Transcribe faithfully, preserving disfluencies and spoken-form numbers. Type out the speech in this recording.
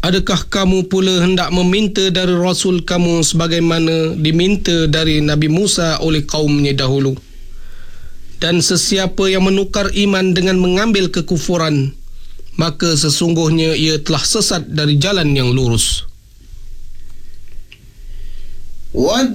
Adakah kamu pula hendak meminta dari Rasul kamu sebagaimana diminta dari Nabi Musa oleh kaumnya dahulu? Dan sesiapa yang menukar iman dengan mengambil kekufuran, maka sesungguhnya ia telah sesat dari jalan yang lurus.